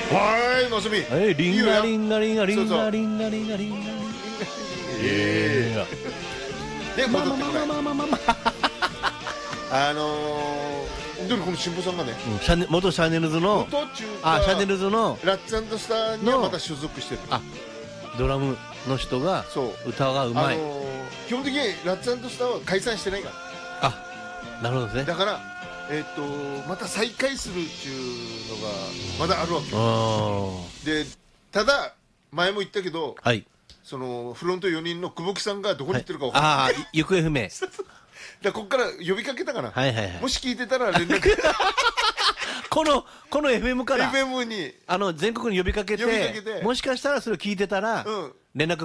はい、のすみ。 リンガリンガリンガリンガリンガリンガリンガリン。 で、戻ってこない。でもこの新婦さんがね、 元シャネルズの、シャネルズのラッツ&スターにはまた所属してる。 ドラムの人が歌がうまい。 基本的にラッツ&スターは解散してないから。 なるほどですね。 だからまた再開するっていうのがまだあるわけよ。で、ただ前も言ったけど、そのフロント4人の久保木さんがどこに行ってるか分からない。 行方不明。 だここから呼びかけたから、もし聞いてたら連絡この FM から FM に全国に呼びかけて、もしかしたらそれを聞いてたら連絡